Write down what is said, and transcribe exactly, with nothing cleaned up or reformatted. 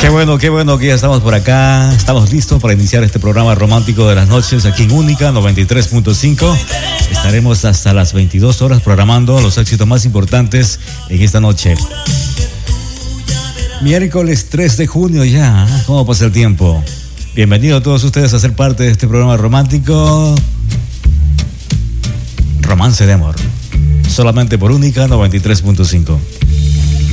Qué bueno, qué bueno que ya estamos por acá. Estamos listos para iniciar este programa romántico de las noches aquí en Única noventa y tres punto cinco. Estaremos hasta las veintidós horas programando los éxitos más importantes en esta noche. Miércoles tres de junio ya. ¿Cómo pasa el tiempo? Bienvenidos a todos ustedes a ser parte de este programa romántico. Romance de amor. Solamente por Única noventa y tres punto cinco.